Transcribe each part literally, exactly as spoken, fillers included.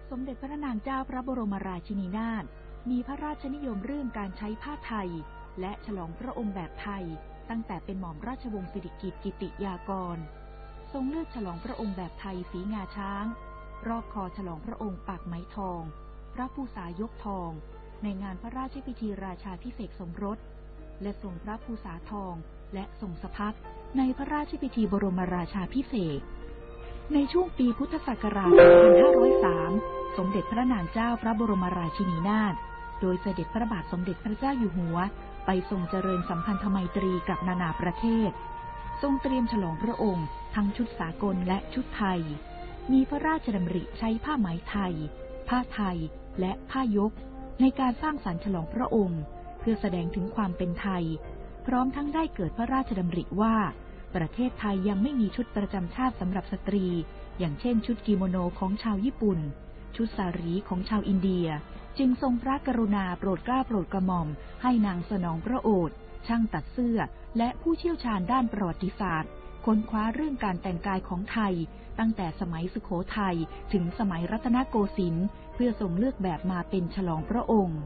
สมเด็จพระนางเจ้าพระบรมราชินีนาถมีพระราชนิยมเรื่องการใช้ผ้าไทยและฉลองพระองค์แบบไทยตั้งแต่เป็นหม่อมราชวงศ์สิริกิติ์กิติยากรทรงเลือกฉลองพระองค์แบบไทยสีงาช้างรอบคอฉลองพระองค์ปากไหมทองพระภูษายกทองในงานพระราชพิธีราชาภิเษกสมรสและทรงพระภูษาทองและทรงสะพัดในพระราชพิธีบรมราชาภิเษกในช่วงปีพุทธศักราช สองพันห้าร้อยสาม สมเด็จพระนางเจ้าพระบรมราชินีนาถโดยเสด็จพระบาทสมเด็จพระเจ้าอยู่หัวไปทรงเจริญสัมพันธไมตรีกับนานาประเทศทรงเตรียมฉลองพระองค์ทั้งชุดสากลและชุดไทยมีพระราชดำริใช้ผ้าไหมไทยผ้าไทยและผ้ายกในการสร้างสรรค์ฉลองพระองค์เพื่อแสดงถึงความเป็นไทยพร้อมทั้งได้เกิดพระราชดำริว่าประเทศไทยยังไม่มีชุดประจำชาติสำหรับสตรีอย่างเช่นชุดกิโมโนของชาวญี่ปุ่นชุดสารีของชาวอินเดียจึงทรงพระกรุณาโปรดเกล้าโปรดกระหม่อมให้นางสนองพระโอษฐ์ช่างตัดเสื้อและผู้เชี่ยวชาญด้านประวัติศาสตร์ค้นคว้าเรื่องการแต่งกายของไทยตั้งแต่สมัยสุโขทัยถึงสมัยรัตนโกสินทร์เพื่อทรงเลือกแบบมาเป็นฉลองพระองค์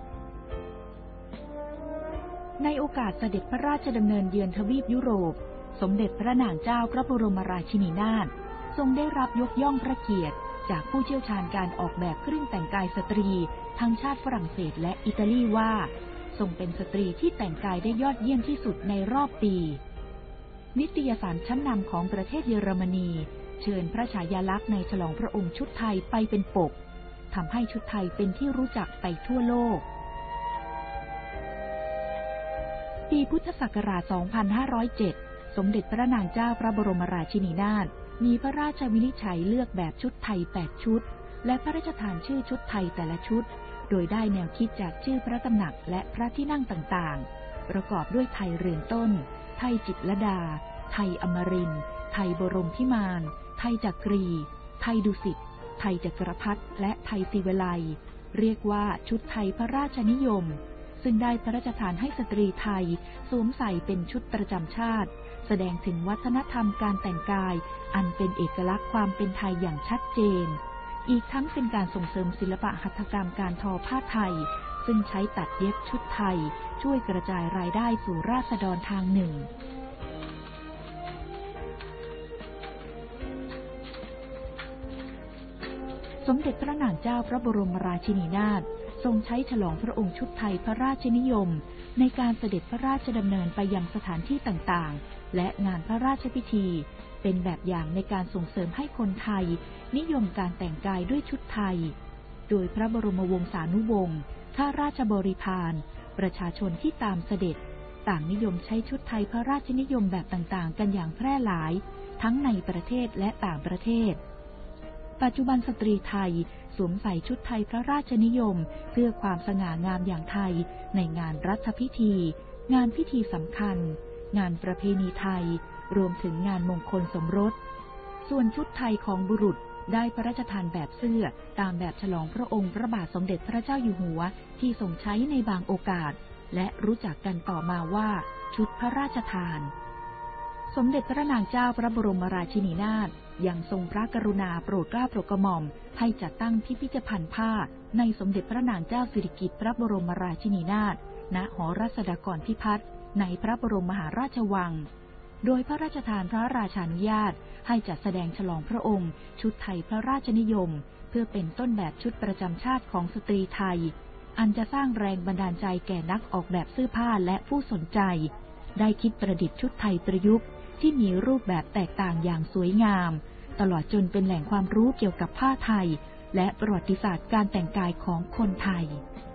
ในโอกาสเสด็จพระราชดำเนินเยือนทวีปยุโรปสมเด็จพระนางเจ้าพระบรมราชินีนาถทรงได้รับยกย่องพระเกียรติจากผู้เชี่ยวชาญการออกแบบเครื่องแต่งกายสตรีทั้งชาติฝรั่งเศสและอิตาลีว่าทรงเป็นสตรีที่แต่งกายได้ยอดเยี่ยมที่สุดในรอบปีนิตยสารชั้นนำของประเทศเยอรมนีเชิญพระฉายาลักษณ์ในฉลองพระองค์ชุดไทยไปเป็นปกทำให้ชุดไทยเป็นที่รู้จักไปทั่วโลกปีพุทธศักราช สองพันห้าร้อยเจ็ด สมเด็จพระนางเจ้าพระบรมราชินีนาถมีพระราชวินิจฉัยเลือกแบบชุดไทยแปดชุดและพระราชทานชื่อชุดไทยแต่ละชุดโดยได้แนวคิดจากชื่อพระตำหนักและพระที่นั่งต่างๆประกอบด้วยไทยเรือนต้นไทยจิตรลดาไทยอมรินทร์ไทยบรมพิมานไทยจักรีไทยดุสิตไทยจักรพรรดิและไทยศิวไลยเรียกว่าชุดไทยพระราชนิยมซึ่งได้พระราชทานให้สตรีไทยสวมใส่เป็นชุดประจำชาติแสดงถึงวัฒนธรรมการแต่งกายอันเป็นเอกลักษณ์ความเป็นไทยอย่างชัดเจนอีกทั้งเป็นการส่งเสริมศิลปะหัตถกรรมการทอผ้าไทยซึ่งใช้ตัดเย็บชุดไทยช่วยกระจายรายได้สู่ราษฎรทางหนึ่งสมเด็จพระนางเจ้าพระบรมราชินีนาถทรงใช้ฉลองพระองค์ชุดไทยพระราชนิยมในการเสด็จพระราชดำเนินไปยังสถานที่ต่างๆและงานพระราชพิธีเป็นแบบอย่างในการส่งเสริมให้คนไทยนิยมการแต่งกายด้วยชุดไทยโดยพระบรมวงศานุวงศ์ข้าราชบริพารประชาชนที่ตามเสด็จต่างนิยมใช้ชุดไทยพระราชนิยมแบบต่างๆกันอย่างแพร่หลายทั้งในประเทศและต่างประเทศปัจจุบันสตรีไทยสวมใส่ชุดไทยพระราชนิยมเพื่อความสง่างามอย่างไทยในงานรัฐพิธีงานพิธีสำคัญงานประเพณีไทยรวมถึงงานมงคลสมรสส่วนชุดไทยของบุรุษได้พระราชทานแบบเสื้อตามแบบฉลองพระองค์พระบาทสมเด็จพระเจ้าอยู่หัวที่ทรงใช้ในบางโอกาสและรู้จักกันต่อมาว่าชุดพระราชทานสมเด็จพระนางเจ้าพระบรมราชินีนาถยังทรงพระกรุณาโปรดเกล้าโปรดกระหม่อมให้จัดตั้งพิพิธภัณฑ์ผ้าในสมเด็จพระนางเจ้าสิริกิติ์พระบรมราชินีนาถณหอรัศดากรพิพัฒน์ในพระบรมมหาราชวังโดยพระราชทานพระราชานุญาตให้จัดแสดงฉลองพระองค์ชุดไทยพระราชนิยมเพื่อเป็นต้นแบบชุดประจำชาติของสตรีไทยอันจะสร้างแรงบันดาลใจแก่นักออกแบบเสื้อผ้าและผู้สนใจได้คิดประดิษฐ์ชุดไทยประยุกต์ที่มีรูปแบบแตกต่างอย่างสวยงามตลอดจนเป็นแหล่งความรู้เกี่ยวกับผ้าไทยและประวัติศาสตร์การแต่งกายของคนไทย